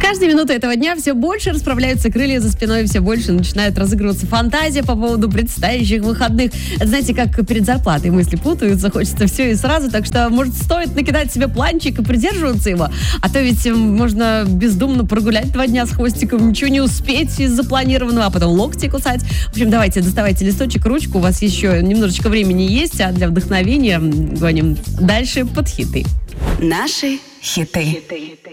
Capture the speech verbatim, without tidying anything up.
каждой минутой этого дня все больше расправляются крылья за спиной, все больше начинает разыгрываться фантазия по поводу предстоящих выходных. Это, знаете, как перед зарплатой мысли путаются, хочется все и сразу, так что, может, стоит накидать себе планчик и придерживаться его, а то ведь можно бездумно прогулять два дня с хвостиком, ничего не успеть из запланированного, а потом локти кусать. В общем, давайте, доставайте листочек, ручку, у вас еще немножечко времени есть, а для вдохновения гоним дальше под хиты. Наши хиты. хиты.